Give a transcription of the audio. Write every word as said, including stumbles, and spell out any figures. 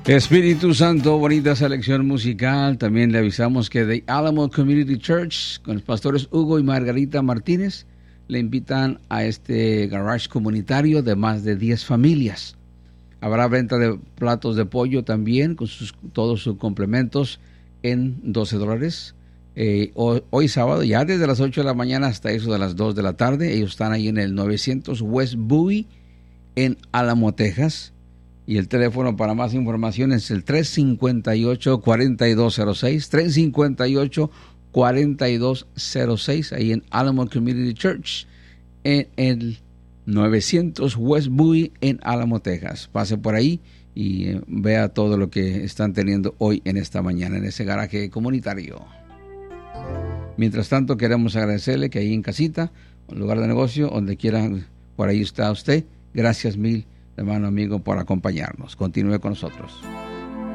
Espíritu Santo, bonita selección musical. También le avisamos que The Alamo Community Church, con los pastores Hugo y Margarita Martínez, le invitan a este garage comunitario de más de diez familias. Habrá venta de platos de pollo también, con sus, todos sus complementos en doce dólares. Eh, hoy, hoy sábado, ya desde las ocho de la mañana hasta eso de las dos de la tarde. Ellos están ahí en el novecientos West Bowie, en Alamo, Texas. Y el teléfono para más información es el tres cinco ocho, cuatro dos cero seis, tres cinco ocho, cuatro dos cero seis, ahí en Alamo Community Church, en el novecientos West Bowie, en Alamo, Texas. Pase por ahí y eh, vea todo lo que están teniendo hoy en esta mañana, en ese garaje comunitario. Mientras tanto, queremos agradecerle que ahí en casita, en lugar de negocio, donde quiera, por ahí está usted. Gracias mil, hermano amigo, por acompañarnos. Continúe con nosotros.